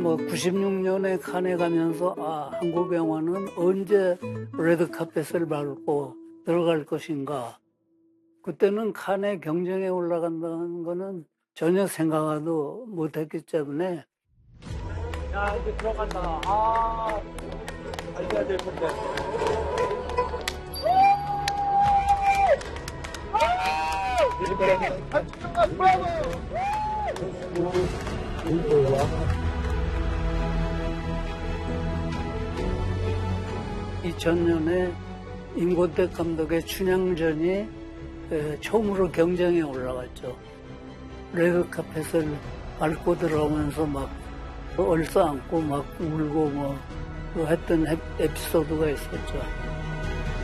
뭐 96년에 칸에 가면서 한국 영화는 언제 레드카펫을 밟고 들어갈 것인가. 그때는 칸에 경쟁에 올라간다는 거는 전혀 생각도 못했기 때문에. 야, 이제 들어간다. 알려야 될 건데. 이 2000년에 임권택 감독의 춘향전이 처음으로 경쟁에 올라갔죠. 레드카펫을 밟고 들어오면서 막 얼싸안고 막 울고 뭐 했던 에피소드가 있었죠.